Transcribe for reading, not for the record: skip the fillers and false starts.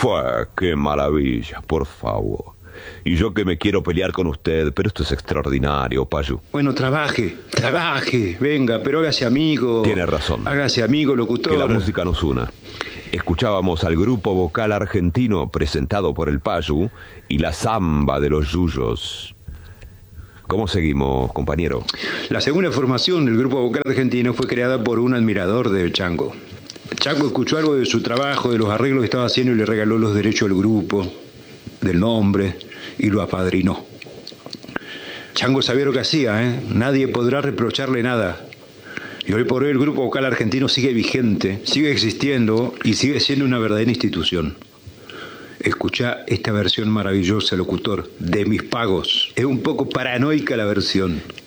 Fue, qué maravilla, por favor. Y yo que me quiero pelear con usted, pero esto es extraordinario, Payu. Bueno, trabaje, venga, pero hágase amigo. Tiene razón. Hágase amigo, locutor. Que la música nos una. Escuchábamos al grupo vocal argentino presentado por el Payu y la samba de los yuyos. ¿Cómo seguimos, compañero? La segunda formación del grupo vocal argentino fue creada por un admirador de Chango. Chango escuchó algo de su trabajo, de los arreglos que estaba haciendo y le regaló los derechos del grupo, del nombre, y lo apadrinó. Chango sabía lo que hacía, ¿eh? Nadie podrá reprocharle nada. Y hoy por hoy el grupo vocal argentino sigue vigente, sigue existiendo y sigue siendo una verdadera institución. Escuchá esta versión maravillosa, locutor, de Mis Pagos. Es un poco paranoica la versión.